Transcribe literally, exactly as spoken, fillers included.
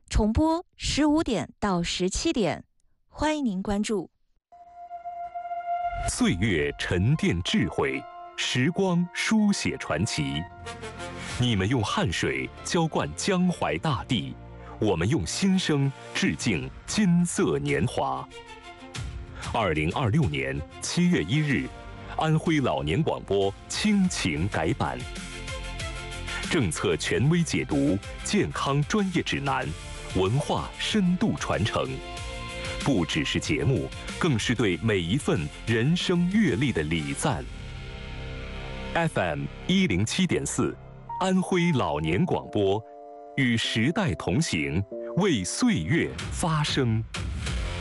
重播十五点到十七点，欢迎您关注。 岁月沉淀智慧，时光书写传奇。你们用汗水浇灌江淮大地，我们用心声致敬金色年华。二零二六年七月一日，安徽老年广播倾情改版，政策权威解读，健康专业指南，文化深度传承，不只是节目，更是对每一份人生阅历的礼赞。F M 一零七点四，安徽老年广播，与时代同行，为岁月发声。